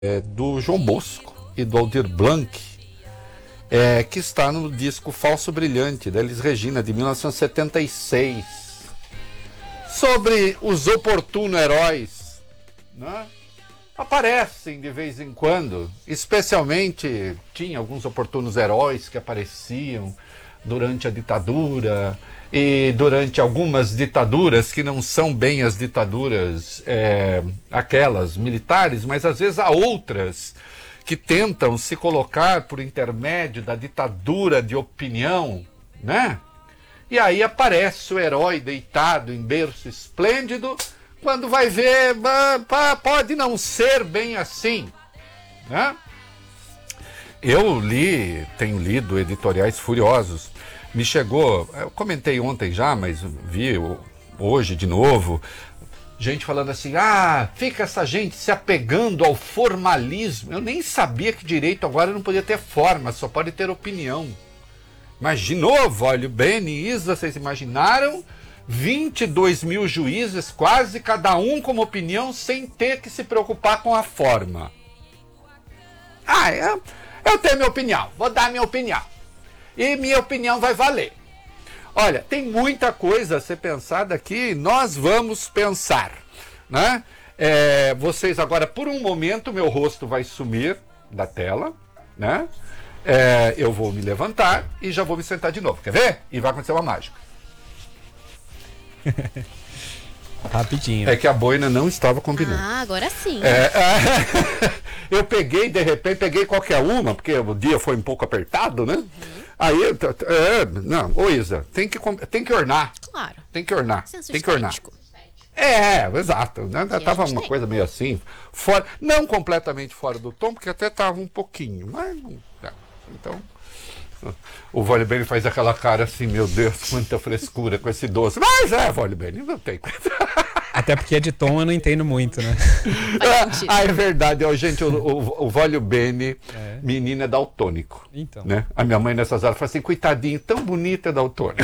do João Bosco e do Aldir Blanc, que está no disco Falso Brilhante, da Elis Regina, de 1976, sobre os oportunos heróis, né? Aparecem de vez em quando, especialmente tinha alguns oportunos heróis que apareciam durante a ditadura e durante algumas ditaduras que não são bem as ditaduras aquelas militares, mas às vezes há outras que tentam se colocar por intermédio da ditadura de opinião, né? E aí aparece o herói deitado em berço esplêndido, quando vai ver, pode não ser bem assim, né? Eu tenho lido editoriais furiosos. Me chegou, eu comentei ontem já, mas vi hoje de novo, gente falando assim, fica essa gente se apegando ao formalismo. Eu nem sabia que direito agora não podia ter forma, só pode ter opinião. Imaginou, Wólio, Beni, Isa, vocês imaginaram? 22 mil juízes, quase cada um com uma opinião, sem ter que se preocupar com a forma. Eu tenho minha opinião, vou dar minha opinião. E minha opinião vai valer. Olha, tem muita coisa a ser pensada aqui, nós vamos pensar, né? Vocês agora, por um momento, meu rosto vai sumir da tela, né? Eu vou me levantar e já vou me sentar de novo, quer ver? E vai acontecer uma mágica. Rapidinho. É que a boina não estava combinando. Agora sim. Eu peguei, de repente, peguei qualquer uma, porque o dia foi um pouco apertado, né? Aí, não, Isa, tem que ornar. Claro. Tem que ornar. Senso Tem que ornar. estético. Exato. Né? Tava uma coisa meio assim, fora, não completamente fora do tom, porque até tava um pouquinho, mas não. Então, o Wólio Beni faz aquela cara assim, meu Deus, quanta frescura com esse doce. Mas Wólio Beni, não tem coisa. Até porque de tom eu não entendo muito, né? É verdade, gente, o Wólio Beni, menino é daltônico. Então. Né? A minha mãe nessas horas fala assim, coitadinho, tão bonito é daltônico.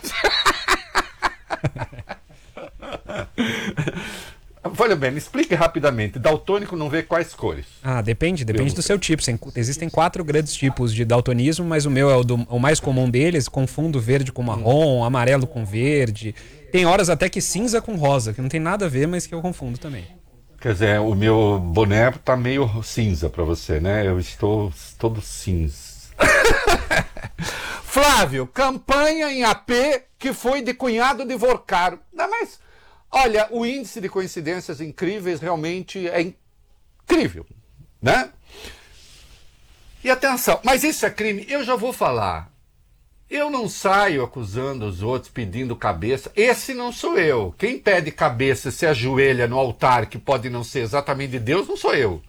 Wólio Beni, explique rapidamente, daltônico não vê quais cores? Depende do seu tipo. Existem 4 grandes tipos de daltonismo, mas o meu é o mais comum deles, confundo verde com marrom, amarelo com verde. Tem horas até que cinza com rosa, que não tem nada a ver, mas que eu confundo também. Quer dizer, o meu boné tá meio cinza pra você, né? Eu estou todo cinza. Flávio, campanha em AP que foi de cunhado de Vorcaro. Não, mas, olha, o índice de coincidências incríveis realmente é incrível, né? E atenção, mas isso é crime? Eu já vou falar. Eu não saio acusando os outros, pedindo cabeça. Esse não sou eu. Quem pede cabeça se ajoelha no altar, que pode não ser exatamente de Deus, não sou eu.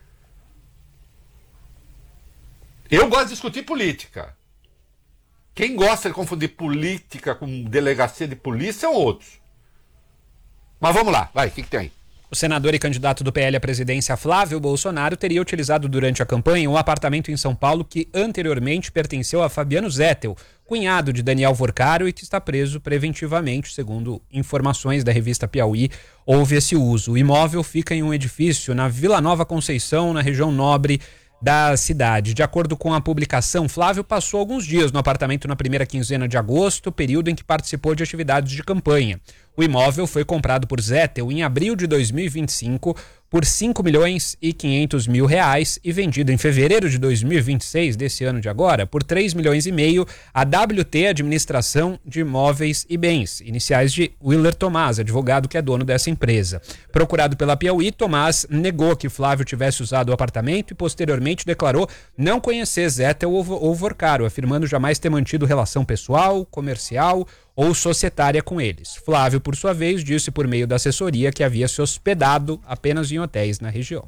Eu gosto de discutir política. Quem gosta de confundir política com delegacia de polícia são outros. Mas vamos lá, vai, o que tem? O senador e candidato do PL à presidência, Flávio Bolsonaro, teria utilizado durante a campanha um apartamento em São Paulo que anteriormente pertenceu a Fabiano Zettel, cunhado de Daniel Vorcaro e que está preso preventivamente, segundo informações da revista Piauí. Houve esse uso. O imóvel fica em um edifício na Vila Nova Conceição, na região nobre da cidade. De acordo com a publicação, Flávio passou alguns dias no apartamento na primeira quinzena de agosto, período em que participou de atividades de campanha. O imóvel foi comprado por Zettel em abril de 2025 por R$5.500.000 e vendido em fevereiro de 2026, desse ano de agora, por R$3,5 milhões a WT Administração de Imóveis e Bens, iniciais de Willer Tomás, advogado que é dono dessa empresa. Procurado pela Piauí, Tomás negou que Flávio tivesse usado o apartamento e posteriormente declarou não conhecer Zettel ou Vorcaro, afirmando jamais ter mantido relação pessoal, comercial ou societária com eles. Flávio, por sua vez, disse por meio da assessoria que havia se hospedado apenas em hotéis na região.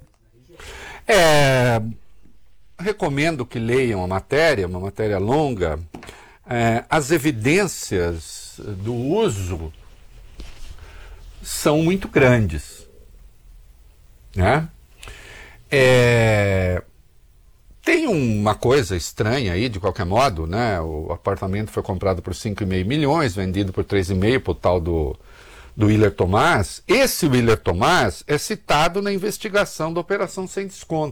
Recomendo que leiam a matéria, uma matéria longa. As evidências do uso são muito grandes, né? Tem uma coisa estranha aí, de qualquer modo, né? O apartamento foi comprado por R$5,5 milhões, vendido por R$3,5 para o tal do do Willer Tomás, esse Willer Tomás é citado na investigação da Operação Sem Desconto.